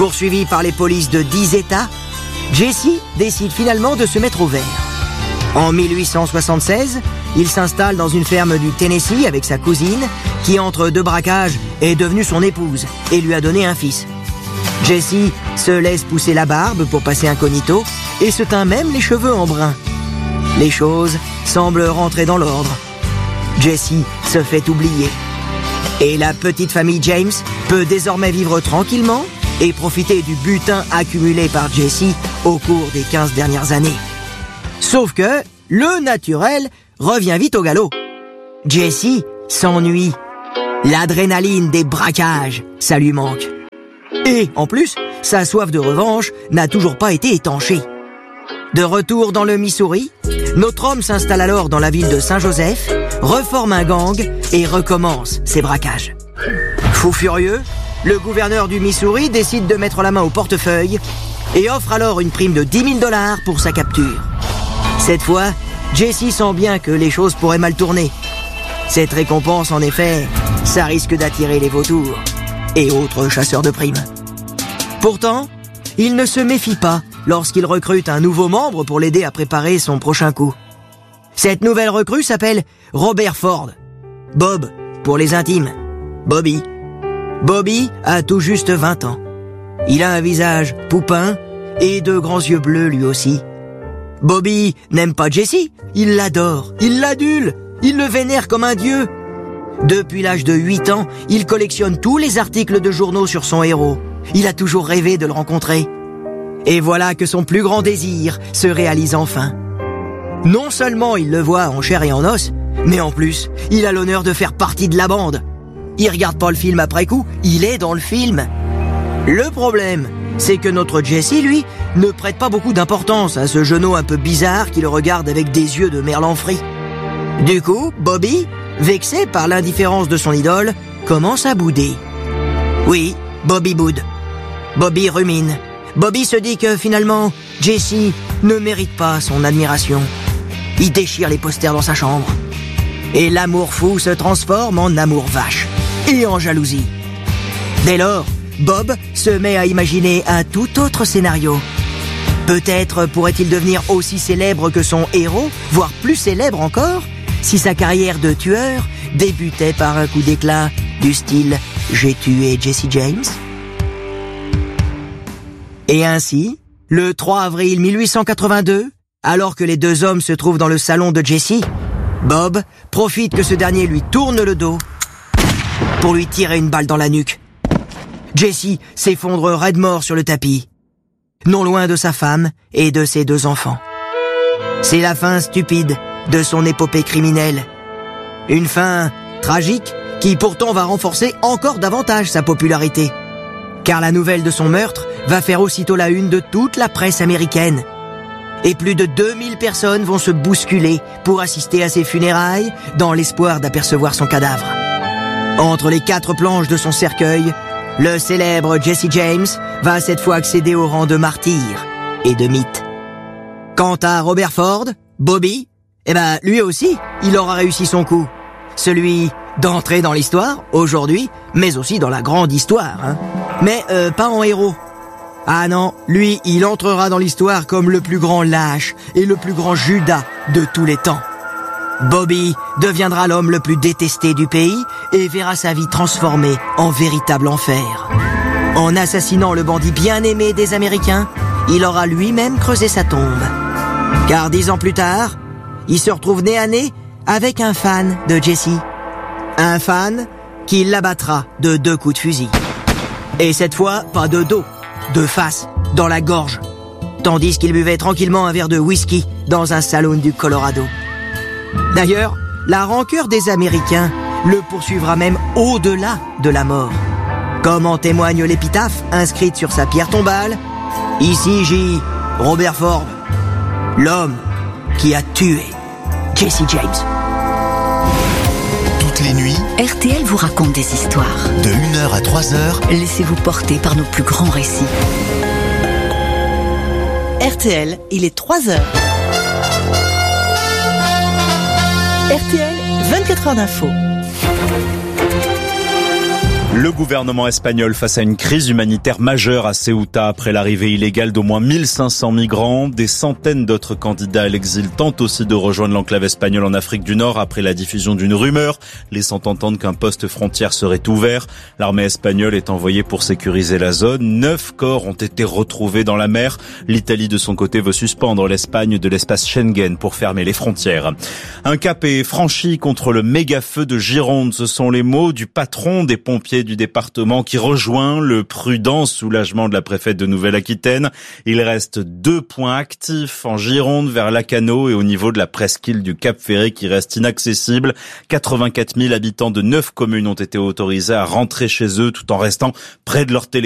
Poursuivi par les polices de 10 États, Jesse décide finalement de se mettre au vert. En 1876, il s'installe dans une ferme du Tennessee avec sa cousine, qui entre deux braquages est devenue son épouse et lui a donné un fils. Jesse se laisse pousser la barbe pour passer incognito et se teint même les cheveux en brun. Les choses semblent rentrer dans l'ordre. Jesse se fait oublier. Et la petite famille James peut désormais vivre tranquillement et profiter du butin accumulé par Jesse au cours des 15 dernières années. Sauf que le naturel revient vite au galop. Jesse s'ennuie. L'adrénaline des braquages, ça lui manque. Et, en plus, sa soif de revanche n'a toujours pas été étanchée. De retour dans le Missouri, notre homme s'installe alors dans la ville de Saint-Joseph, reforme un gang et recommence ses braquages. Fou furieux, le gouverneur du Missouri décide de mettre la main au portefeuille et offre alors une prime de $10 000 pour sa capture. Cette fois, Jesse sent bien que les choses pourraient mal tourner. Cette récompense, en effet, ça risque d'attirer les vautours et autres chasseurs de primes. Pourtant, il ne se méfie pas lorsqu'il recrute un nouveau membre pour l'aider à préparer son prochain coup. Cette nouvelle recrue s'appelle Robert Ford. Bob, pour les intimes. Bobby. Bobby a tout juste 20 ans. Il a un visage poupin et de grands yeux bleus lui aussi. Bobby n'aime pas Jesse, il l'adore, il l'adule, il le vénère comme un dieu. Depuis l'âge de 8 ans, il collectionne tous les articles de journaux sur son héros. Il a toujours rêvé de le rencontrer. Et voilà que son plus grand désir se réalise enfin. Non seulement il le voit en chair et en os, mais en plus, il a l'honneur de faire partie de la bande. Il regarde pas le film après coup, il est dans le film. Le problème, c'est que notre Jesse, lui, ne prête pas beaucoup d'importance à ce genou un peu bizarre qui le regarde avec des yeux de merlan frit. Du coup, Bobby, vexé par l'indifférence de son idole, commence à bouder. Oui, Bobby boude. Bobby rumine. Bobby se dit que finalement, Jesse ne mérite pas son admiration. Il déchire les posters dans sa chambre. Et l'amour fou se transforme en amour vache et en jalousie. Dès lors, Bob se met à imaginer un tout autre scénario. Peut-être pourrait-il devenir aussi célèbre que son héros, voire plus célèbre encore, si sa carrière de tueur débutait par un coup d'éclat du style « J'ai tué Jesse James ». Et ainsi, le 3 avril 1882, alors que les deux hommes se trouvent dans le salon de Jesse, Bob profite que ce dernier lui tourne le dos pour lui tirer une balle dans la nuque. Jesse s'effondre raide mort sur le tapis, non loin de sa femme et de ses 2 enfants. C'est la fin stupide de son épopée criminelle. Une fin tragique qui pourtant va renforcer encore davantage sa popularité. Car la nouvelle de son meurtre va faire aussitôt la une de toute la presse américaine. Et plus de 2000 personnes vont se bousculer pour assister à ses funérailles dans l'espoir d'apercevoir son cadavre. Entre les 4 planches de son cercueil, le célèbre Jesse James va cette fois accéder au rang de martyr et de mythe. Quant à Robert Ford, Bobby, lui aussi, il aura réussi son coup. Celui d'entrer dans l'histoire, aujourd'hui, mais aussi dans la grande histoire. Mais pas en héros. Ah non, lui, il entrera dans l'histoire comme le plus grand lâche et le plus grand Judas de tous les temps. Bobby deviendra l'homme le plus détesté du pays et verra sa vie transformée en véritable enfer. En assassinant le bandit bien-aimé des Américains, il aura lui-même creusé sa tombe. Car 10 ans plus tard, il se retrouve nez à nez avec un fan de Jesse. Un fan qui l'abattra de 2 coups de fusil. Et cette fois, pas de dos, de face, dans la gorge, tandis qu'il buvait tranquillement un verre de whisky dans un saloon du Colorado. D'ailleurs, la rancœur des Américains le poursuivra même au-delà de la mort. Comme en témoigne l'épitaphe inscrite sur sa pierre tombale, « Ici J. Robert Ford, l'homme qui a tué Jesse James ». Toutes les nuits, RTL vous raconte des histoires. De 1h à 3h, laissez-vous porter par nos plus grands récits. RTL, il est 3h. RTL, 24 heures d'info. Le gouvernement espagnol face à une crise humanitaire majeure à Ceuta après l'arrivée illégale d'au moins 1500 migrants. Des centaines d'autres candidats à l'exil tentent aussi de rejoindre l'enclave espagnole en Afrique du Nord après la diffusion d'une rumeur laissant entendre qu'un poste frontière serait ouvert. L'armée espagnole est envoyée pour sécuriser la zone. 9 corps ont été retrouvés dans la mer. L'Italie de son côté veut suspendre l'Espagne de l'espace Schengen pour fermer les frontières. Un cap est franchi contre le méga-feu de Gironde. Ce sont les mots du patron des pompiers du département qui rejoint le prudent soulagement de la préfète de Nouvelle-Aquitaine. Il reste 2 points actifs en Gironde vers Lacanau et au niveau de la presqu'île du Cap-Ferré qui reste inaccessible. 84 000 habitants de 9 communes ont été autorisés à rentrer chez eux tout en restant près de leur téléphone.